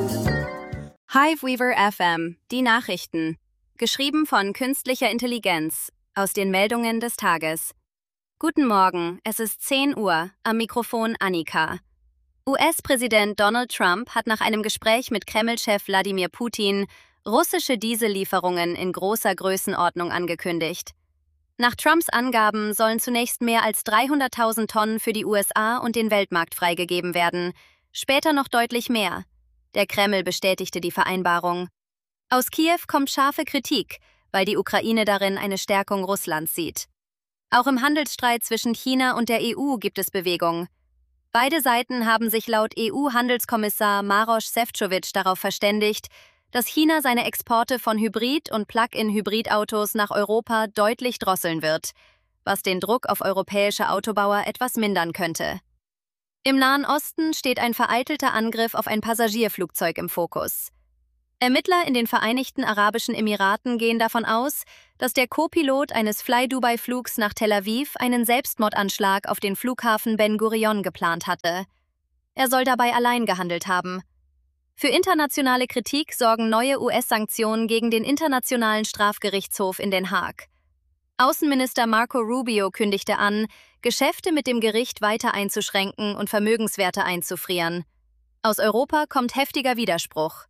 Hiveweaver FM, die Nachrichten. Geschrieben von künstlicher Intelligenz, aus den Meldungen des Tages. Guten Morgen, es ist 10 Uhr, am Mikrofon Annika. US-Präsident Donald Trump hat nach einem Gespräch mit Kreml-Chef Wladimir Putin russische Diesellieferungen in großer Größenordnung angekündigt. Nach Trumps Angaben sollen zunächst mehr als 300.000 Tonnen für die USA und den Weltmarkt freigegeben werden, später noch deutlich mehr. Der Kreml bestätigte die Vereinbarung. Aus Kiew kommt scharfe Kritik, weil die Ukraine darin eine Stärkung Russlands sieht. Auch im Handelsstreit zwischen China und der EU gibt es Bewegung. Beide Seiten haben sich laut EU-Handelskommissar Maroš Šefčovič darauf verständigt, dass China seine Exporte von Hybrid- und Plug-in-Hybridautos nach Europa deutlich drosseln wird, was den Druck auf europäische Autobauer etwas mindern könnte. Im Nahen Osten steht ein vereitelter Angriff auf ein Passagierflugzeug im Fokus. Ermittler in den Vereinigten Arabischen Emiraten gehen davon aus, dass der Co-Pilot eines Fly-Dubai-Flugs nach Tel Aviv einen Selbstmordanschlag auf den Flughafen Ben Gurion geplant hatte. Er soll dabei allein gehandelt haben. Für internationale Kritik sorgen neue US-Sanktionen gegen den Internationalen Strafgerichtshof in Den Haag. Außenminister Marco Rubio kündigte an, Geschäfte mit dem Gericht weiter einzuschränken und Vermögenswerte einzufrieren. Aus Europa kommt heftiger Widerspruch.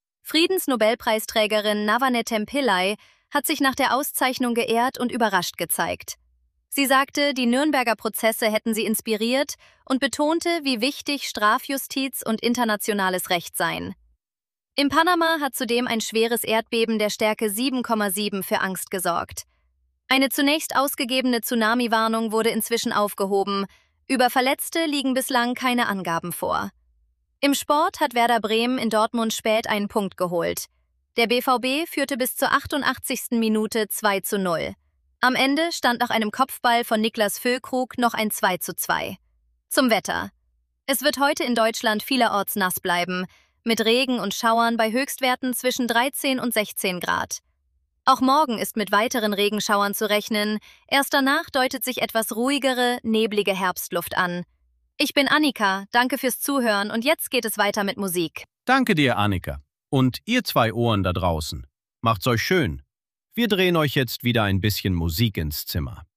Friedensnobelpreisträgerin Navanethem Pillay hat sich nach der Auszeichnung geehrt und überrascht gezeigt. Sie sagte, die Nürnberger Prozesse hätten sie inspiriert und betonte, wie wichtig Strafjustiz und internationales Recht seien. In Panama hat zudem ein schweres Erdbeben der Stärke 7,7 für Angst gesorgt. Eine zunächst ausgegebene Tsunami-Warnung wurde inzwischen aufgehoben. Über Verletzte liegen bislang keine Angaben vor. Im Sport hat Werder Bremen in Dortmund spät einen Punkt geholt. Der BVB führte bis zur 88. Minute 2:0. Am Ende stand nach einem Kopfball von Niklas Füllkrug noch ein 2:2. Zum Wetter. Es wird heute in Deutschland vielerorts nass bleiben, mit Regen und Schauern bei Höchstwerten zwischen 13 und 16 Grad. Auch morgen ist mit weiteren Regenschauern zu rechnen, erst danach deutet sich etwas ruhigere, neblige Herbstluft an. Ich bin Annika, danke fürs Zuhören und jetzt geht es weiter mit Musik. Danke dir, Annika. Und ihr zwei Ohren da draußen. Macht's euch schön. Wir drehen euch jetzt wieder ein bisschen Musik ins Zimmer.